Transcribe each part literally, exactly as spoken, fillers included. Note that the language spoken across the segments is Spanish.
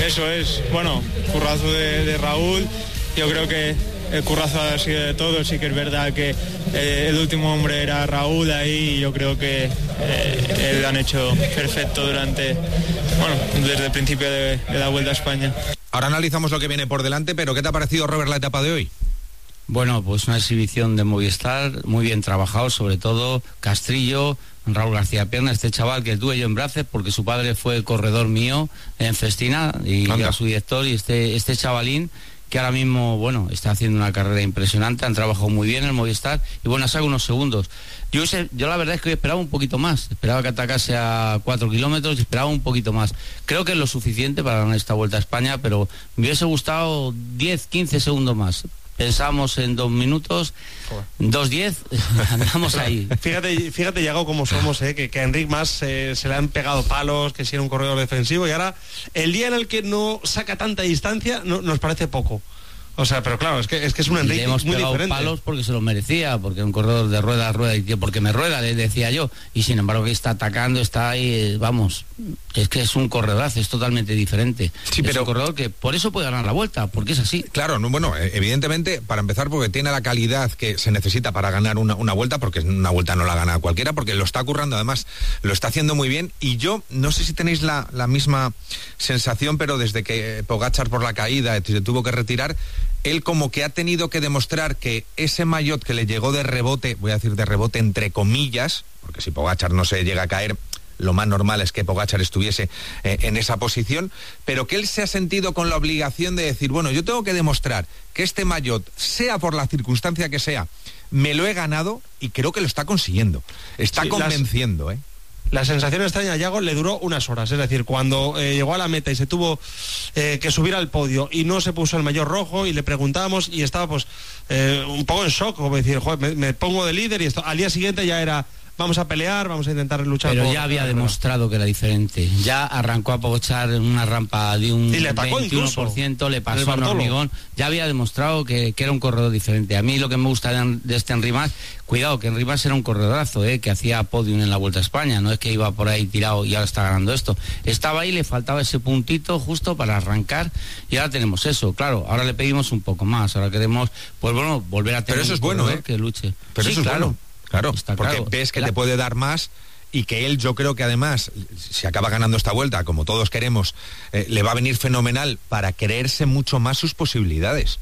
Eso es, bueno, currazo de, de Raúl. Yo creo que el currazo ha sido de todos. Sí que es verdad que eh, el último hombre era Raúl ahí, y yo creo que eh, lo han hecho perfecto durante, bueno, desde el principio de, de la Vuelta a España. Ahora analizamos lo que viene por delante, pero ¿qué te ha parecido, Robert, la etapa de hoy? Bueno, pues una exhibición de Movistar, muy bien trabajado, sobre todo Castrillo, Raúl García Pierna, este chaval que tuve yo en Braces porque su padre fue corredor mío en Festina y Anda. era su director, y este, este chavalín que ahora mismo, bueno, está haciendo una carrera impresionante, han trabajado muy bien en Movistar y bueno, ha sacado unos segundos. Yo, yo la verdad es que esperaba un poquito más, esperaba que atacase a cuatro kilómetros, esperaba un poquito más. Creo que es lo suficiente para ganar esta Vuelta a España, pero me hubiese gustado diez, quince segundos más. Pensamos en dos minutos, dos diez, andamos ahí. Fíjate, fíjate, Yago, cómo somos, ¿eh? que, que a Enric Mas eh, se le han pegado palos, que si era un corredor defensivo, y ahora el día en el que no saca tanta distancia no, nos parece poco. O sea, pero claro, es que es que es un Enric le hemos muy pegado diferente. palos porque se lo merecía, porque un corredor de rueda a rueda, y tío, porque me rueda, le decía yo, y sin embargo que está atacando, está ahí, vamos, es que es un corredorazo, es totalmente diferente. Sí, es pero un corredor que por eso puede ganar la Vuelta, porque es así. Claro, no, bueno, evidentemente, para empezar, porque tiene la calidad que se necesita para ganar una, una Vuelta, porque una Vuelta no la gana cualquiera, porque lo está currando, además, lo está haciendo muy bien, y yo, no sé si tenéis la, la misma sensación, pero desde que Pogačar por la caída se tuvo que retirar, él como que ha tenido que demostrar que ese maillot que le llegó de rebote, voy a decir de rebote entre comillas, porque si Pogačar no se llega a caer, lo más normal es que Pogačar estuviese eh, en esa posición, pero que él se ha sentido con la obligación de decir, bueno, yo tengo que demostrar que este maillot, sea por la circunstancia que sea, me lo he ganado, y creo que lo está consiguiendo. Está Sí, convenciendo, las... ¿eh? La sensación extraña a Yago le duró unas horas, es decir, cuando eh, llegó a la meta y se tuvo eh, que subir al podio y no se puso el maillot rojo, y le preguntábamos y estaba pues eh, un poco en shock, como decir, joder, me, me pongo de líder, y esto al día siguiente ya era, vamos a pelear, vamos a intentar luchar. Pero por, ya había por, demostrado que era diferente. Ya arrancó a Pogačar en una rampa de un y le atacó veintiuno por ciento, incluso, le pasó un hormigón. Ya había demostrado que, que era un corredor diferente. A mí lo que me gusta de, de este Enric Mas, cuidado, que Enric Mas era un corredorazo, ¿eh? Que hacía podium en la Vuelta a España, no es que iba por ahí tirado y ahora está ganando esto. Estaba ahí, le faltaba ese puntito justo para arrancar, y ahora tenemos eso. Claro, ahora le pedimos un poco más, ahora queremos, pues bueno, volver a tener. Pero eso un es bueno, ¿eh? Que luche. Pero sí, eso es claro. bueno. Claro, Está porque claro. ves que La... te puede dar más, y que él, yo creo que además, si acaba ganando esta Vuelta, como todos queremos, eh, le va a venir fenomenal para creerse mucho más sus posibilidades.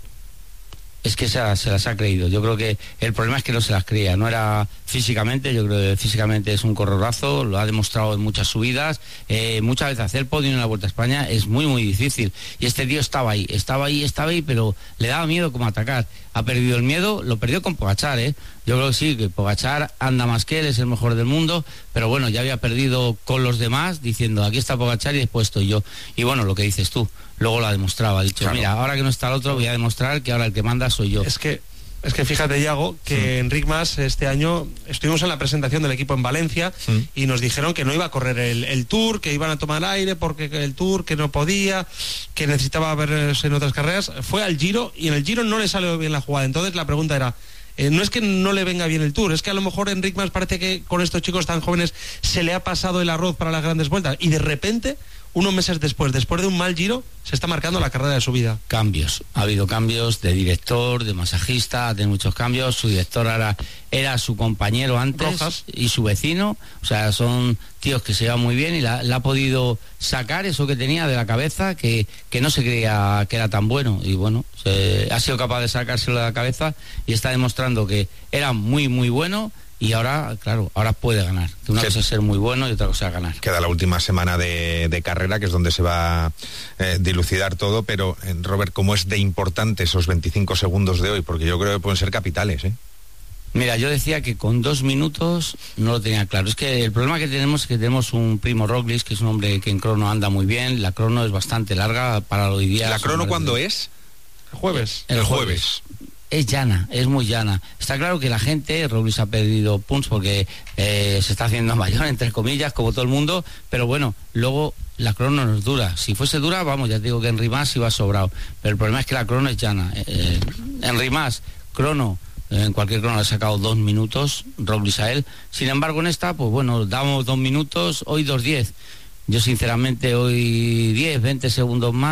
Es que se, se las ha creído. Yo creo que el problema es que no se las creía. No era físicamente, yo creo que físicamente es un corredorazo, lo ha demostrado en muchas subidas. Eh, muchas veces hacer podio en la Vuelta a España es muy, muy difícil. Y este tío estaba ahí, estaba ahí, estaba ahí, pero le daba miedo como atacar. Ha perdido el miedo, lo perdió con Pogačar, ¿eh? Yo creo que sí, que Pogačar anda más que él, es el mejor del mundo, pero bueno, ya había perdido con los demás, diciendo, aquí está Pogačar y después estoy yo. Y bueno, lo que dices tú, luego lo ha demostrado, ha dicho, claro, mira, ahora que no está el otro, voy a demostrar que ahora el que manda soy yo. Es que Es que fíjate, Yago, que sí. Enric Mas este año estuvimos en la presentación del equipo en Valencia sí. y nos dijeron que no iba a correr el, el Tour, que iban a tomar aire porque el Tour, que no podía, que necesitaba verse en otras carreras. Fue al Giro y en el Giro no le salió bien la jugada. Entonces la pregunta era, eh, no es que no le venga bien el Tour, es que a lo mejor Enric Mas parece que con estos chicos tan jóvenes se le ha pasado el arroz para las grandes vueltas y de repente, unos meses después, después de un mal Giro, se está marcando la carrera de su vida. Cambios, ha habido cambios de director, de masajista, ha tenido muchos cambios. Su director ahora era su compañero antes Rojas. Y su vecino, o sea, son tíos que se llevan muy bien y la, la ha podido sacar eso que tenía de la cabeza, que, que no se creía que era tan bueno, y bueno, se, ha sido capaz de sacárselo de la cabeza y está demostrando que era muy muy bueno. Y ahora, claro, ahora puede ganar. Una sí. cosa es ser muy bueno y otra cosa es ganar. Queda la última semana de, de carrera, que es donde se va a eh, dilucidar todo, pero, eh, Robert, ¿cómo es de importante esos veinticinco segundos de hoy? Porque yo creo que pueden ser capitales, ¿eh? Mira, yo decía que con dos minutos no lo tenía claro. Es que el problema que tenemos es que tenemos un Primo Roglič, que es un hombre que en crono anda muy bien. La crono es bastante larga para hoy día. ¿La crono cuándo es? El jueves. El, el jueves. jueves. Es llana, es muy llana. Está claro que la gente, Roglič ha perdido puntos porque eh, se está haciendo mayor, entre comillas, como todo el mundo, pero bueno, luego la crono no es dura. Si fuese dura, vamos, ya te digo que Enric Mas iba sobrado, pero el problema es que la crono es llana. Eh, Enric Mas, crono, eh, en cualquier crono le ha sacado dos minutos, Roglič a él. Sin embargo, en esta, pues bueno, damos dos minutos, hoy dos diez. Yo sinceramente hoy diez, veinte segundos más.